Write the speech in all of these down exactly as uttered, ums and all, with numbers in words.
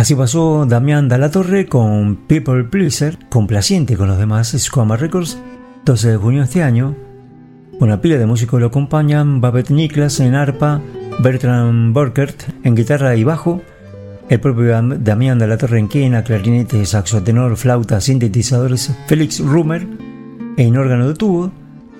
Así pasó Damián Dalla Torre con People Pleaser, complaciente con los demás, Squama Records, doce de junio de este año. Una pila de músicos lo acompañan: Babette Niklas en arpa, Bertrand Burkert en guitarra y bajo, el propio Damián Dalla Torre en quena, clarinete, saxo tenor, flauta, sintetizadores, Félix Rumer en órgano de tubo,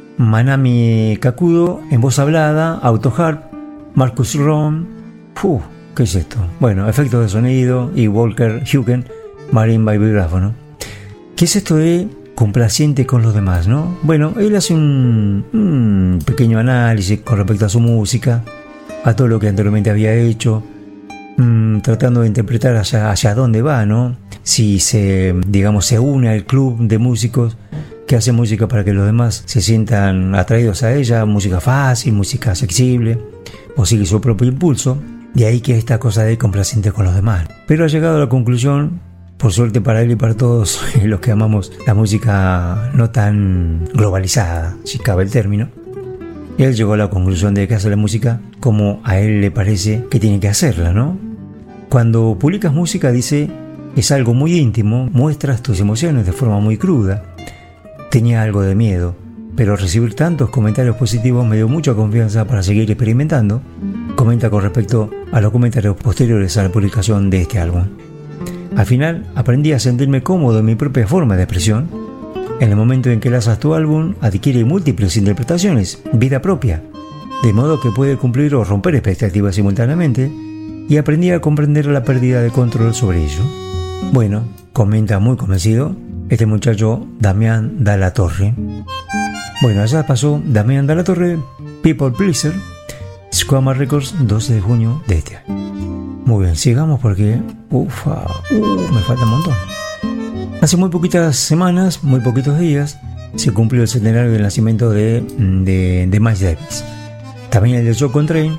Manami Kakudo en voz hablada, autoharp, Marcus Ron, uh, ¿qué es esto? Bueno, efectos de sonido, y Volker Hugen, marimba y vibráfono. ¿Qué es esto de complaciente con los demás, no? Bueno, él hace un, un pequeño análisis con respecto a su música, a todo lo que anteriormente había hecho, mmm, tratando de interpretar hacia, hacia dónde va, ¿no? Si se, digamos, se une al club de músicos que hace música para que los demás se sientan atraídos a ella, música fácil, música accesible, o sigue su propio impulso. De ahí que esta cosa de complaciente con los demás. Pero ha llegado a la conclusión, por suerte para él y para todos los que amamos la música no tan globalizada, si cabe el término, él llegó a la conclusión de que hace la música como a él le parece que tiene que hacerla, ¿no? Cuando publicas música, dice, es algo muy íntimo, muestras tus emociones de forma muy cruda. Tenía algo de miedo, pero recibir tantos comentarios positivos me dio mucha confianza para seguir experimentando. Comenta con respecto a los comentarios posteriores a la publicación de este álbum. Al final aprendí a sentirme cómodo en mi propia forma de expresión. En el momento en que lanzas tu álbum, adquiere múltiples interpretaciones, vida propia, de modo que puede cumplir o romper expectativas simultáneamente, y aprendí a comprender la pérdida de control sobre ello. Bueno, comenta muy convencido este muchacho Damián Dalla Torre. Bueno, allá pasó Damián Dalla Torre, People Pleaser, Squama Records, doce de junio de este año. Muy bien, sigamos porque ufa, uh, me falta un montón. Hace muy poquitas semanas, muy poquitos días, se cumplió el centenario del nacimiento de, de, de Miles Davis. También el de Joe Coltrane,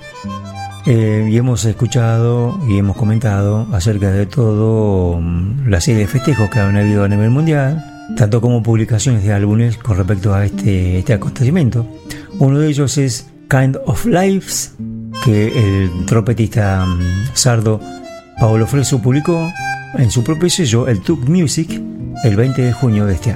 eh, y hemos escuchado y hemos comentado acerca de todo la serie de festejos que han habido a nivel mundial, tanto como publicaciones de álbumes con respecto a este, este acontecimiento. Uno de ellos es Kind of Lives, que el trompetista sardo Paolo Fresu publicó en su propio sello, el Tuk Music, el veinte de junio de este año.